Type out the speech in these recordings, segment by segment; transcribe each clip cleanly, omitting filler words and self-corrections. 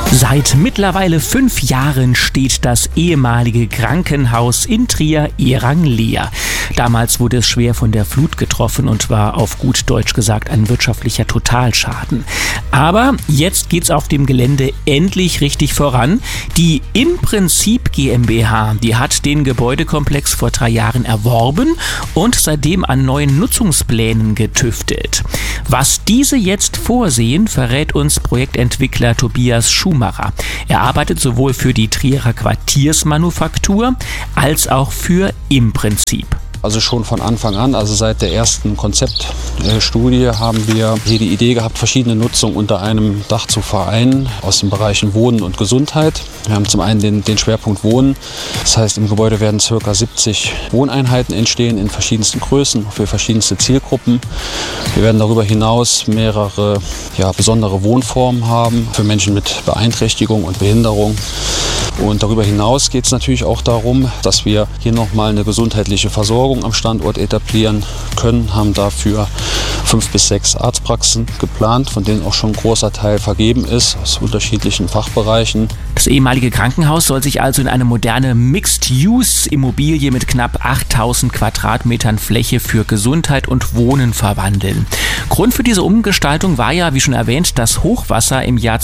Seit mittlerweile 5 Jahren steht das ehemalige Krankenhaus in Trier-Ehrang leer. Damals wurde es schwer von der Flut getroffen und war auf gut Deutsch gesagt ein wirtschaftlicher Totalschaden. Aber jetzt geht's auf dem Gelände endlich richtig voran. Die Im Prinzip GmbH, die hat den Gebäudekomplex vor 3 Jahren erworben und seitdem an neuen Nutzungsplänen getüftelt. Was diese jetzt vorsehen, verrät uns Projektentwickler Tobias Schumacher. Er arbeitet sowohl für die Trierer Quartiersmanufaktur als auch für Im Prinzip. Also schon von Anfang an, also seit der ersten Konzeptstudie haben wir hier die Idee gehabt, verschiedene Nutzungen unter einem Dach zu vereinen aus den Bereichen Wohnen und Gesundheit. Wir haben zum einen den Schwerpunkt Wohnen, das heißt im Gebäude werden ca. 70 Wohneinheiten entstehen in verschiedensten Größen für verschiedenste Zielgruppen. Wir werden darüber hinaus mehrere besondere Wohnformen haben für Menschen mit Beeinträchtigung und Behinderung. Und darüber hinaus geht es natürlich auch darum, dass wir hier nochmal eine gesundheitliche Versorgung am Standort etablieren können, haben dafür 5 bis 6 Arztpraxen geplant, von denen auch schon ein großer Teil vergeben ist, aus unterschiedlichen Fachbereichen. Das ehemalige Krankenhaus soll sich also in eine moderne Mixed-Use-Immobilie mit knapp 8000 Quadratmetern Fläche für Gesundheit und Wohnen verwandeln. Grund für diese Umgestaltung war ja, wie schon erwähnt, das Hochwasser im Jahr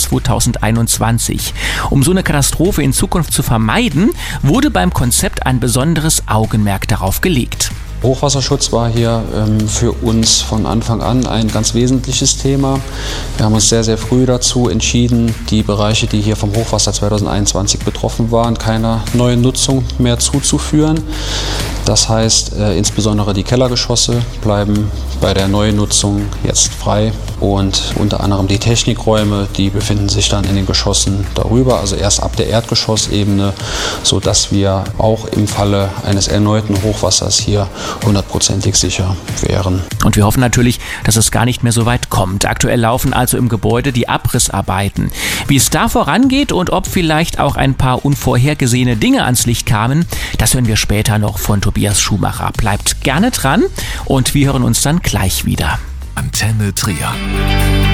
2021. Um so eine Katastrophe in Zukunft zu vermeiden, wurde beim Konzept ein besonderes Augenmerk darauf gelegt. Hochwasserschutz war hier für uns von Anfang an ein ganz wesentliches Thema. Wir haben uns sehr, sehr früh dazu entschieden, die Bereiche, die hier vom Hochwasser 2021 betroffen waren, keiner neuen Nutzung mehr zuzuführen. Das heißt, insbesondere die Kellergeschosse bleiben bei der neuen Nutzung jetzt frei und unter anderem die Technikräume, die befinden sich dann in den Geschossen darüber, also erst ab der Erdgeschossebene, sodass wir auch im Falle eines erneuten Hochwassers hier 100%ig sicher wären. Und wir hoffen natürlich, dass es gar nicht mehr so weit kommt. Aktuell laufen also im Gebäude die Abrissarbeiten. Wie es da vorangeht und ob vielleicht auch ein paar unvorhergesehene Dinge ans Licht kamen, das hören wir später noch von Tobias Schumacher. Bleibt gerne dran und wir hören uns dann gleich wieder. Antenne Trier.